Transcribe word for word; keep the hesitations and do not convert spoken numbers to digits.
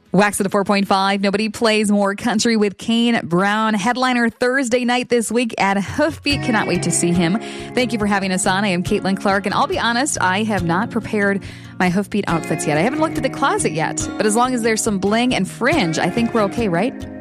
Wax at a four point five. Nobody plays more country with Kane Brown. Headliner Thursday night this week at Hoofbeat. Cannot wait to see him. Thank you for having us on. I am Caitlin Clark, and I'll be honest, I have not prepared my Hoofbeat outfits yet. I haven't looked at the closet yet, but as long as there's some bling and fringe, I think we're okay, right?